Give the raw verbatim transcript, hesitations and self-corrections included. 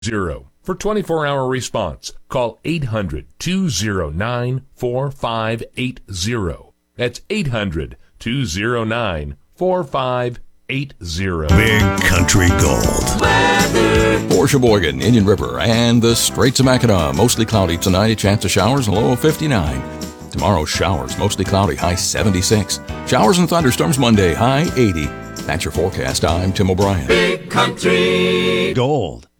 For twenty-four hour response, call eight hundred, two oh nine, four five eight oh. That's eight hundred, two oh nine, four five eight oh. Big Country Gold. Weather. For Sheboygan, Indian River, and the Straits of Mackinac, mostly cloudy tonight, a chance of showers, a low of fifty-nine. Tomorrow, showers, mostly cloudy, high seventy-six. Showers and thunderstorms Monday, high eighty. That's your forecast. I'm Tim O'Brien. Big Country Gold.